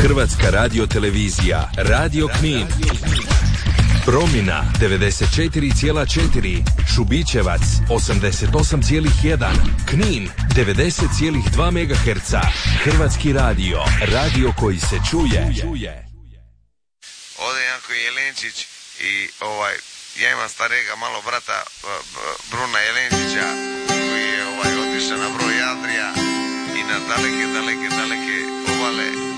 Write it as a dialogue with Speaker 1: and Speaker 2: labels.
Speaker 1: Hrvatska radiotelevizija, Radio Knin. Promjena 94,4, Šubićevac 88,1, Knin 90,2 MHz. Hrvatski radio, radio koji se čuje.
Speaker 2: Ovdje Janko Jelenčić i ja imam starega malo brata Bruna Jelenčića koji je otišao na broj Adrija i na daleke obale